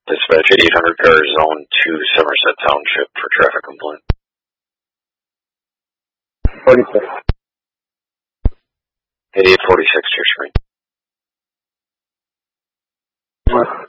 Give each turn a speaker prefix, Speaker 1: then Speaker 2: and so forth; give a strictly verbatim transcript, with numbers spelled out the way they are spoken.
Speaker 1: Dispatch eight hundred car zone to Somerset Township for traffic complaint.
Speaker 2: forty-six.
Speaker 1: eighty-eight forty-six, your screen.
Speaker 2: What?